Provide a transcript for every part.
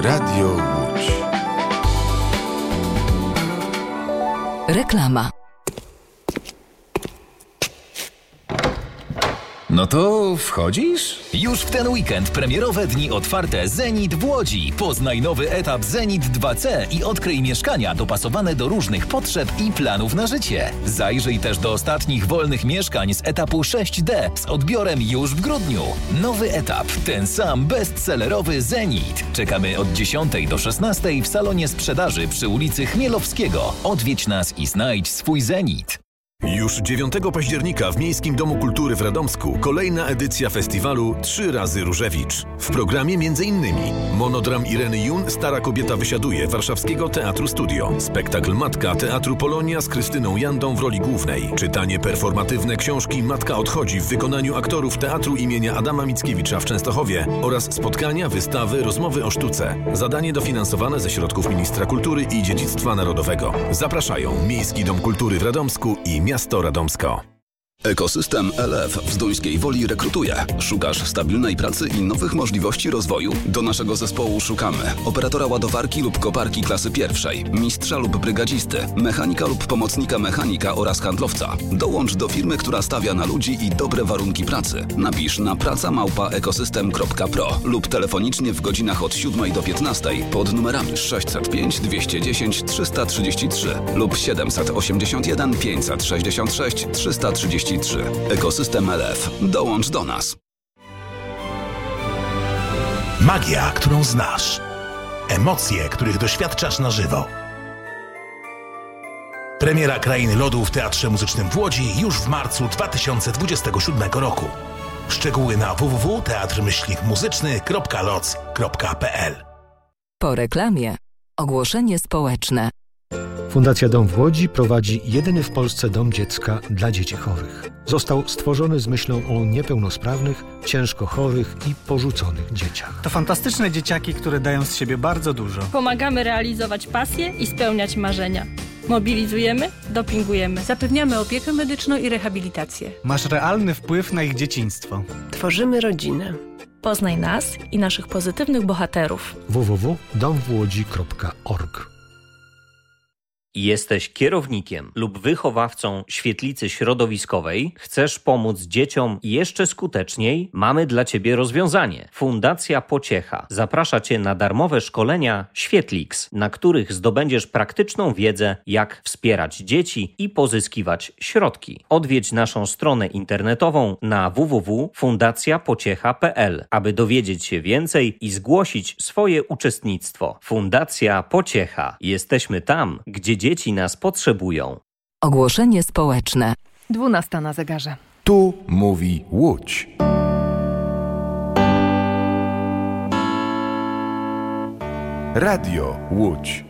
Radio Łódź. Reklama. No to wchodzisz? Już w ten weekend premierowe dni otwarte Zenit w Łodzi. Poznaj nowy etap Zenit 2C i odkryj mieszkania dopasowane do różnych potrzeb i planów na życie. Zajrzyj też do ostatnich wolnych mieszkań z etapu 6D z odbiorem już w grudniu. Nowy etap, ten sam bestsellerowy Zenit. Czekamy od 10 do 16 w salonie sprzedaży przy ulicy Chmielowskiego. Odwiedź nas i znajdź swój Zenit. Już 9 października w Miejskim Domu Kultury w Radomsku kolejna edycja festiwalu 3 razy Różewicz. W programie m.in. monodram Ireny Jun Stara kobieta wysiaduje Warszawskiego Teatru Studio, spektakl Matka Teatru Polonia z Krystyną Jandą w roli głównej, czytanie performatywne książki Matka odchodzi w wykonaniu aktorów Teatru imienia Adama Mickiewicza w Częstochowie oraz spotkania, wystawy, rozmowy o sztuce. Zadanie dofinansowane ze środków Ministra Kultury i Dziedzictwa Narodowego. Zapraszają Miejski Dom Kultury w Radomsku i Miasto Radomsko. Ekosystem LF w Zduńskiej Woli rekrutuje. Szukasz stabilnej pracy i nowych możliwości rozwoju? Do naszego zespołu szukamy operatora ładowarki lub koparki klasy pierwszej, mistrza lub brygadzisty, mechanika lub pomocnika mechanika oraz handlowca. Dołącz do firmy, która stawia na ludzi i dobre warunki pracy. Napisz na praca@ekosystem.pro lub telefonicznie w godzinach od 7 do 15 pod numerami 605 210 333 lub 781 566 333. Ekosystem LF. Dołącz do nas. Magia, którą znasz. Emocje, których doświadczasz na żywo. Premiera Krainy Lodu w Teatrze Muzycznym w Łodzi już w marcu 2027 roku. Szczegóły na www.teatrmyślnikmuzyczny.loc.pl. Po reklamie ogłoszenie społeczne. Fundacja Dom w Łodzi prowadzi jedyny w Polsce dom dziecka dla dzieci chorych. Został stworzony z myślą o niepełnosprawnych, ciężko chorych i porzuconych dzieciach. To fantastyczne dzieciaki, które dają z siebie bardzo dużo. Pomagamy realizować pasje i spełniać marzenia. Mobilizujemy, dopingujemy. Zapewniamy opiekę medyczną i rehabilitację. Masz realny wpływ na ich dzieciństwo. Tworzymy rodzinę. Poznaj nas i naszych pozytywnych bohaterów. www.domwłodzi.org. Jesteś kierownikiem lub wychowawcą świetlicy środowiskowej? Chcesz pomóc dzieciom jeszcze skuteczniej? Mamy dla Ciebie rozwiązanie. Fundacja Pociecha zaprasza Cię na darmowe szkolenia Świetlix, na których zdobędziesz praktyczną wiedzę, jak wspierać dzieci i pozyskiwać środki. Odwiedź naszą stronę internetową na www.fundacjapociecha.pl, aby dowiedzieć się więcej i zgłosić swoje uczestnictwo. Fundacja Pociecha. Jesteśmy tam, gdzie dzieci nas potrzebują. Ogłoszenie społeczne. 12 na zegarze. Tu mówi Łódź. Radio Łódź.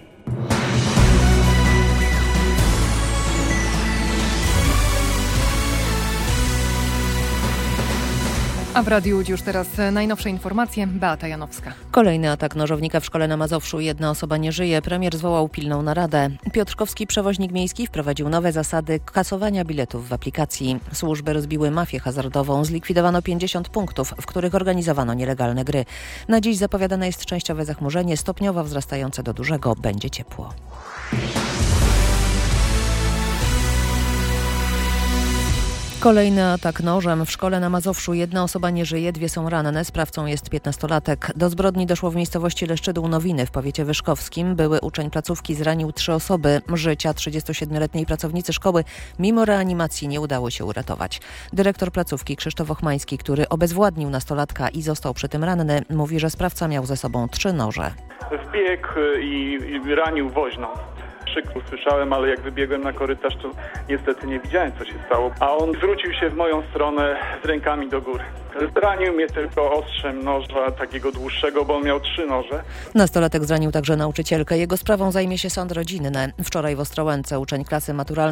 A w Radiu Łódź już teraz najnowsze informacje. Beata Janowska. Kolejny atak nożownika w szkole na Mazowszu. Jedna osoba nie żyje. Premier zwołał pilną naradę. Piotrkowski przewoźnik miejski wprowadził nowe zasady kasowania biletów w aplikacji. Służby rozbiły mafię hazardową. Zlikwidowano 50 punktów, w których organizowano nielegalne gry. Na dziś zapowiadane jest częściowe zachmurzenie, stopniowo wzrastające do dużego. Będzie ciepło. Kolejny atak nożem w szkole na Mazowszu. Jedna osoba nie żyje, 2 są ranne. Sprawcą jest 15-latek. Do zbrodni doszło w miejscowości Leszczydół Nowiny w powiecie wyszkowskim. Były uczeń placówki zranił 3 osoby. Życia 37-letniej pracownicy szkoły mimo reanimacji nie udało się uratować. Dyrektor placówki Krzysztof Ochmański, który obezwładnił nastolatka i został przy tym ranny, mówi, że sprawca miał ze sobą 3 noże. Wbiegł i ranił woźną. Krzyk usłyszałem, ale jak wybiegłem na korytarz, to niestety nie widziałem, co się stało. A on zwrócił się w moją stronę z rękami do góry. Zranił mnie tylko ostrzem noża, takiego dłuższego, bo on miał 3 noże. Nastolatek zranił także nauczycielkę. Jego sprawą zajmie się sąd rodzinny. Wczoraj w Ostrołęce uczeń klasy maturalnej